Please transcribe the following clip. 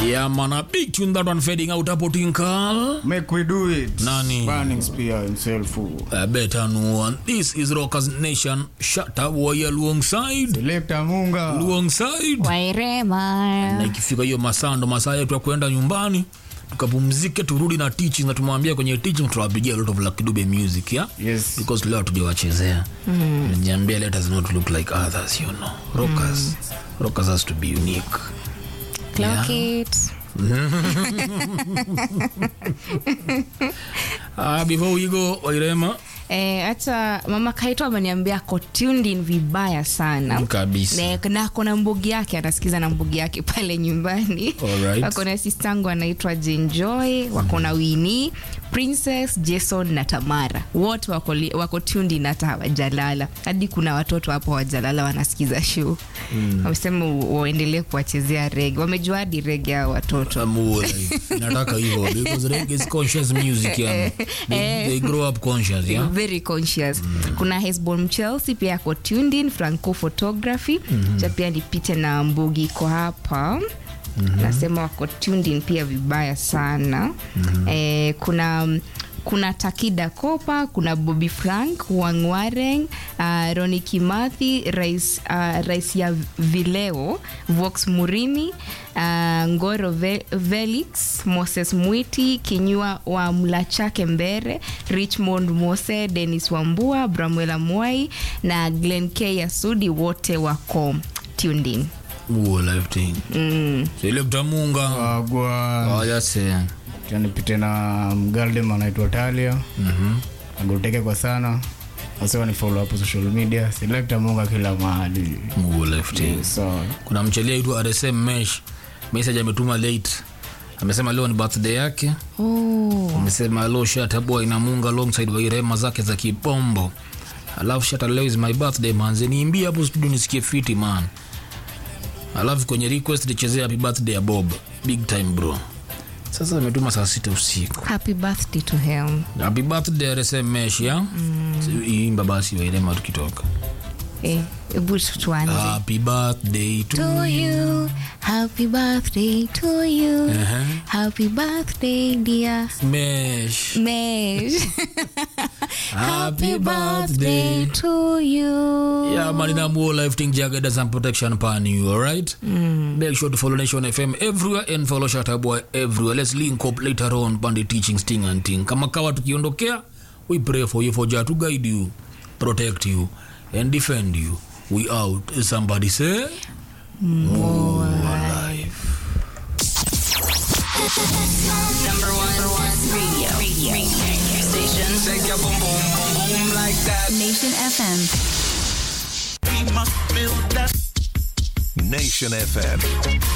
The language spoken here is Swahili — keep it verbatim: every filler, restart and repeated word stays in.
Yeah, man, a big tune that one fading out hapo Tinkal. Make we do it. Nani? Burning Spear himself. A better no one. This is Rockers Nation. Shut up warrior alongside. Selector Munga. Alongside. Wairema. Na ikifika hiyo masando masaa yetu ya kwenda nyumbani. Tukapumzike turudi na teaching na tumwambia kwenye teaching tuwapigia a lot of Lucky Dube music, yeah? Yes. Because leo tujawachezea. Mm. Niambia let us not look like others, you know. Rockers. Mm. Rockers has to be unique. Clock yeah. it. Ah, before we go, Wairema. Eh, hata mama Kaito ameniambia ko tuned in vibaya sana. Kabisa. Ne, na kuna mbugi yake anasikiza na mbugi yake pale nyumbani. Alright. Wako na sistangu anaitwa Jenjoy, wako na Winnie, Princess, Jason na Tamara. Wote wako wako tuned in hata hawajalala. Hadi kuna watoto hapo hawajalala wanasikiza show. Mm. Wamesema waendelee kuwachezea reggae. Wamejua hadi reggae hao watoto. Amua. Nataka hivyo because reggae is conscious music, yani. They, they grow up conscious, yeah. Very conscious. Mm. Kuna Hesbon Chelsea pia ako tuned in, Franco Photography. Mm-hmm. Cha pia nipite na mbugi kwa hapa. Mm-hmm. Nasema wako tuned in pia vibaya sana. Mm-hmm. Eh, kuna kuna Takida Kopa, kuna Bobby Frank, Wangwareng, uh, Ronnie Kimathi, Rais uh, Rais ya Vileo, Vox Murimi, uh, Ngoro Ve- Velix, Moses Mwiti, Kinyua wa Mlachake Mbere, Richmond Mose, Dennis Wambua, Bramwela Mwai na Glenn K Yasudi, wote wako tuned in. Uo live thing. Mm. Selector Munga. Wagwa. Oh, yes. Tani pite na mgaldem anaitwa Talia. Mhm. Agoteke kwa sana. Nasema ni follow up social media. Selector Munga kila mahali. Uo live thing. So, kuna mchelia itu R S M Mesh. Message ametuma late. Amesema leo ni birthday yake. Oh. Amesema leo Shata Boy na Munga alongside Wairema zake za Kipombo. Alafu Shata leo is my birthday man. Niambie hapo studio nisikie fiti man. Alafu kwenye request nichezee happy birthday ya Bob. Big time bro. Sasa ametuma saa sita usiku. Happy birthday to him. Happy birthday R S M Mesh, ya? Mm. So, imba basi Wairema tukitoka. Eh, ebu tuanze. Happy birthday to, To you, happy birthday to you. Uh-huh. Happy birthday, dear Mesh. Mesh. Happy birthday to you. Yeah, man, in a more life thing, jagged and protection pan you, alright? Mm. Make sure to follow Nation F M everywhere and follow Shata Boy everywhere. Let's link up later on on the teaching sting and thing. Kama kawa tukiondokea, we pray for you, for Jah to guide you, protect you, and defend you. We out. Somebody say, more life. Number one, number one radio, radio, radio station. Shake your boom, boom, boom, boom like that. Nation F M. We must build that. Nation F M.